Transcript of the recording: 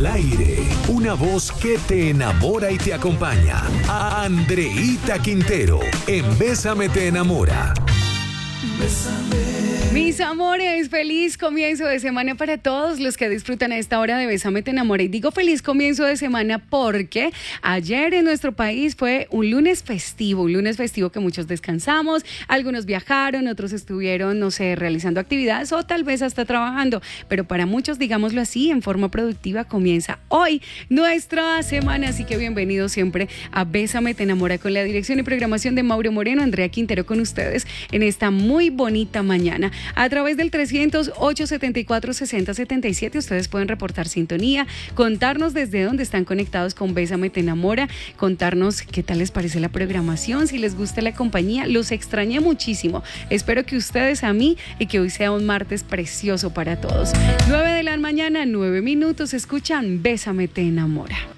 Al aire, una voz que te enamora y te acompaña. Andreíta Quintero, en Bésame te enamora. Mis amores, feliz comienzo de semana para todos los que disfrutan a esta hora de Bésame te enamora. Y digo feliz comienzo de semana porque ayer en nuestro país fue un lunes festivo que muchos descansamos, algunos viajaron, otros estuvieron, no sé, realizando actividades o tal vez hasta trabajando, pero para muchos, digámoslo así, en forma productiva comienza hoy nuestra semana, así que bienvenidos siempre a Bésame te enamora con la dirección y programación de Mauro Moreno, Andrea Quintero con ustedes en esta muy bonita mañana. A través del 300-874-6077 ustedes pueden reportar sintonía, contarnos desde dónde están conectados con Bésame te enamora, contarnos qué tal les parece la programación, si les gusta la compañía. Los extrañé muchísimo. Espero que ustedes a mí y que hoy sea un martes precioso para todos. 9 de la mañana, 9 minutos. Escuchan Bésame te enamora.